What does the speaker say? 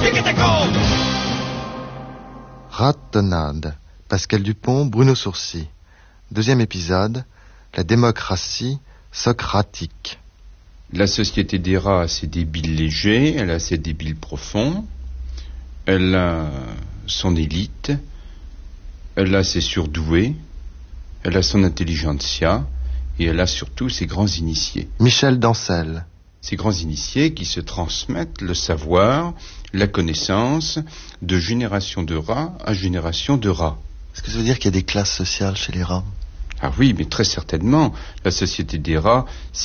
Ratonnade, Pascal Dupont, Bruno Sourcy. Deuxième épisode, la démocratie socratique. La société des rats a ses débiles légers, elle a ses débiles profonds, elle a son élite, elle a ses surdoués, elle a son intelligentsia, et elle a surtout ses grands initiés. Michel Dancel. Ces grands initiés qui se transmettent le savoir, la connaissance, de génération de rats à génération de rats. Est-ce que ça veut dire qu'il y a des classes sociales chez les rats ? Ah oui, mais très certainement. La société des rats,